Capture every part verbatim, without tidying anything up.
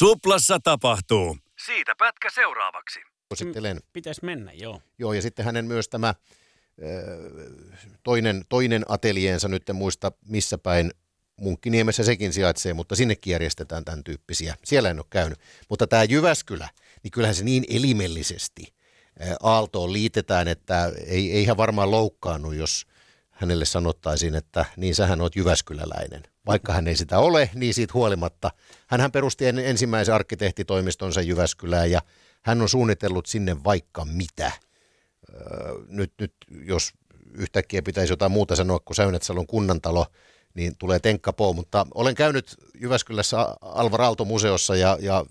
Suplassa tapahtuu. Siitä pätkä seuraavaksi. Suosittelen. Pitäisi mennä, joo. Joo, ja sitten hänen myös tämä toinen, toinen atelieensa, nyt en muista missä päin, Munkkiniemessä sekin sijaitsee, mutta sinnekin järjestetään tämän tyyppisiä. Siellä en ole käynyt. Mutta tämä Jyväskylä, niin kyllähän se niin elimellisesti Aaltoon liitetään, että ei, ei hän varmaan loukkaannut, jos hänelle sanottaisiin, että niin sähän oot jyväskyläläinen. Vaikka hän ei sitä ole, niin siitä huolimatta. Hänhän perusti ensimmäisen arkkitehtitoimistonsa Jyväskylään ja hän on suunnitellut sinne vaikka mitä. Öö, nyt, nyt jos yhtäkkiä pitäisi jotain muuta sanoa kuin Säynätsalon kunnantalo, niin tulee tenkkapoo, mutta olen käynyt Jyväskylässä Alvar Aalto-museossa ja, ja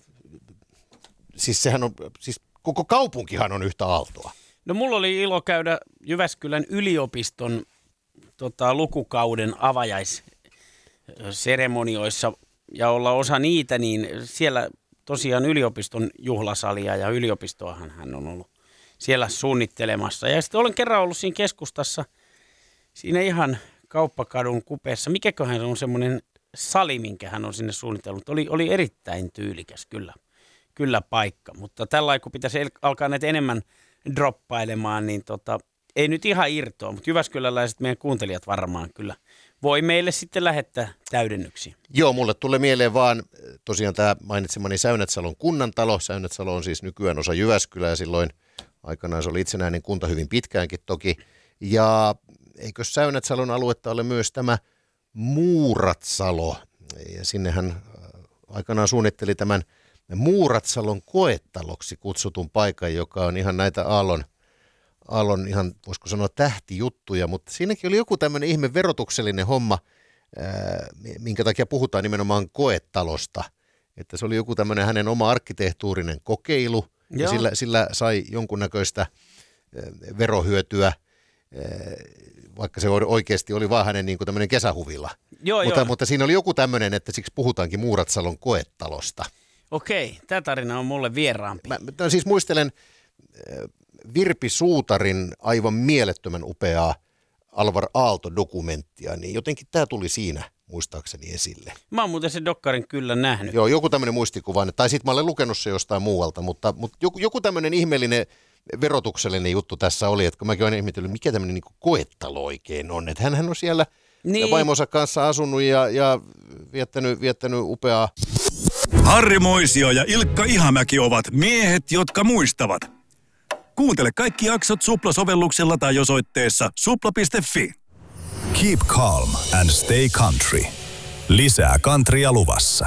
siis sehän on, siis koko kaupunkihan on yhtä Aaltoa. No mulla oli ilo käydä Jyväskylän yliopiston tota, lukukauden avajaisseremonioissa ja olla osa niitä, niin siellä tosiaan yliopiston juhlasalia ja yliopistoahan hän on ollut siellä suunnittelemassa. Ja sitten olen kerran ollut siinä keskustassa, siinä ihan Kauppakadun kupeessa. Mikäköhän on semmoinen sali, minkä hän on sinne suunnitellut. Oli, oli erittäin tyylikäs kyllä, kyllä paikka, mutta tällä kun pitäisi alkaa näitä enemmän droppailemaan, niin tota, ei nyt ihan irtoa, mutta jyväskyläläiset meidän kuuntelijat varmaan kyllä voi meille sitten lähettää täydennyksiä. Joo, mulle tulee mieleen vaan tosiaan tämä mainitsemani Säynätsalon kunnantalo. Säynätsalo on siis nykyään osa Jyväskylää ja silloin aikanaan se oli itsenäinen kunta hyvin pitkäänkin toki. Ja eikö Säynätsalon aluetta ole myös tämä Muuratsalo? Ja sinnehän aikanaan suunnitteli tämän Muuratsalon koetaloksi kutsutun paikan, joka on ihan näitä Aallon, Aallon ihan voisiko sanoa tähtijuttuja, mutta siinäkin oli joku tämmöinen ihme verotuksellinen homma, ää, minkä takia puhutaan nimenomaan koetalosta. Että se oli joku tämmöinen hänen oma arkkitehtuurinen kokeilu, Joo. ja sillä, sillä sai jonkunnäköistä ää, verohyötyä, ää, vaikka se oikeasti oli vaan hänen niin kuin tämmöinen kesähuvila. Joo, mutta, jo. mutta siinä oli joku tämmöinen, että siksi puhutaankin Muuratsalon koetalosta. Okei, tämä tarina on mulle vieraampi. Mä, mä siis muistelen äh, Virpi Suutarin aivan mielettömän upeaa Alvar Aalto-dokumenttia, niin jotenkin tämä tuli siinä muistaakseni esille. Mä oon muuten sen dokkarin kyllä nähnyt. Joo, joku tämmöinen muistikuva, tai sitten mä olen lukenut se jostain muualta, mutta, mutta joku, joku tämmöinen ihmeellinen verotuksellinen juttu tässä oli, että kun mäkin olen ihmetellyt, mikä tämmöinen niin kuin koettalo oikein on, että hänhän on siellä niin. vaimonsa kanssa asunut ja, ja viettänyt, viettänyt upeaa. Harri Moisio ja Ilkka Ihamäki ovat miehet, jotka muistavat. Kuuntele kaikki jaksot Supla-sovelluksella tai osoitteessa supla piste fi. Keep calm and stay country. Lisää countrya luvassa.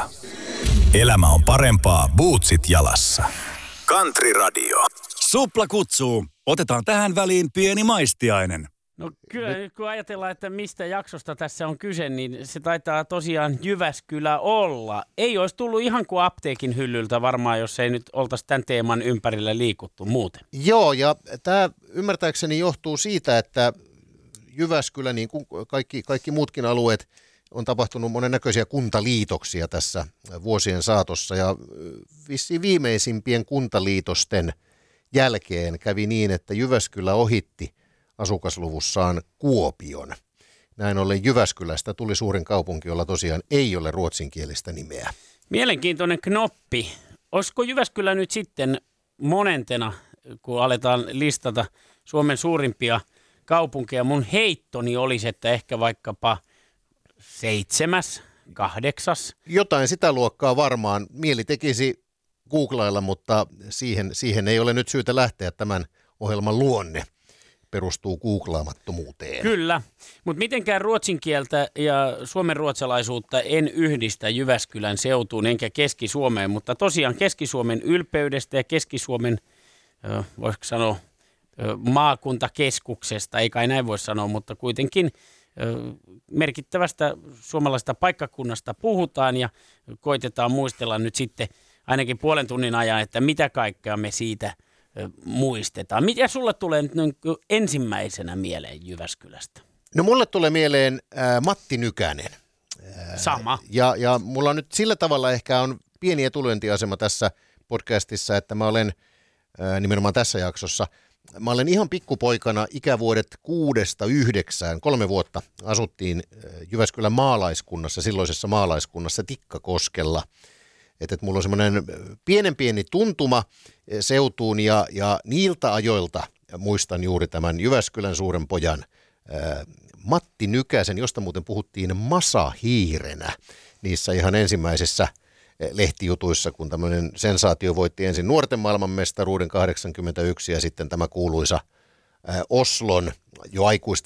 Elämä on parempaa bootsit jalassa. Country Radio. Supla kutsuu. Otetaan tähän väliin pieni maistiainen. No kyllä, kun ajatellaan, että mistä jaksosta tässä on kyse, niin se taitaa tosiaan Jyväskylä olla. Ei olisi tullut ihan kuin apteekin hyllyltä varmaan, jos ei nyt oltaisi tämän teeman ympärillä liikuttu muuten. Joo, ja tämä ymmärtääkseni johtuu siitä, että Jyväskylä, niin kuin kaikki, kaikki muutkin alueet, on tapahtunut monennäköisiä kuntaliitoksia tässä vuosien saatossa. Ja vissiin viimeisimpien kuntaliitosten jälkeen kävi niin, että Jyväskylä ohitti asukasluvussaan Kuopion. Näin ollen Jyväskylästä tuli suurin kaupunki, jolla tosiaan ei ole ruotsinkielistä nimeä. Mielenkiintoinen knoppi. Olisiko Jyväskylä nyt sitten monentena, kun aletaan listata Suomen suurimpia kaupunkeja? Mun heittoni olisi, että ehkä vaikkapa seitsemäs, kahdeksas. Jotain sitä luokkaa varmaan. Mieli tekisi googlailla, mutta siihen, siihen ei ole nyt syytä lähteä. Tämän ohjelman luonne perustuu googlaamattomuuteen. Kyllä, mutta mitenkään ruotsin kieltä ja suomen ruotsalaisuutta en yhdistä Jyväskylän seutuun enkä Keski-Suomeen, mutta tosiaan Keski-Suomen ylpeydestä ja Keski-Suomen, voisiko sanoa, maakuntakeskuksesta, ei kai näin voi sanoa, mutta kuitenkin merkittävästä suomalaisesta paikkakunnasta puhutaan ja koitetaan muistella nyt sitten ainakin puolen tunnin ajan, että mitä kaikkea me siitä muistetaan. Mitä sulle tulee nyt ensimmäisenä mieleen Jyväskylästä? No mulle tulee mieleen äh, Matti Nykänen. Äh, Sama. Ja, ja mulla on nyt sillä tavalla ehkä on pieni etulyöntiasema tässä podcastissa, että mä olen äh, nimenomaan tässä jaksossa, mä olen ihan pikkupoikana ikävuodet kuudesta yhdeksään, kolme vuotta asuttiin Jyväskylän maalaiskunnassa, silloisessa maalaiskunnassa Tikkakoskella. Että, että mulla on semmoinen pienen pieni tuntuma seutuun ja, ja niiltä ajoilta muistan juuri tämän Jyväskylän suuren pojan ää, Matti Nykäsen, josta muuten puhuttiin masahiirenä niissä ihan ensimmäisissä lehtijutuissa, kun tämmöinen sensaatio voitti ensin nuorten maailmanmestaruuden kahdeksankymmentäyksi ja sitten tämä kuuluisa ää, Oslon jo aikuisten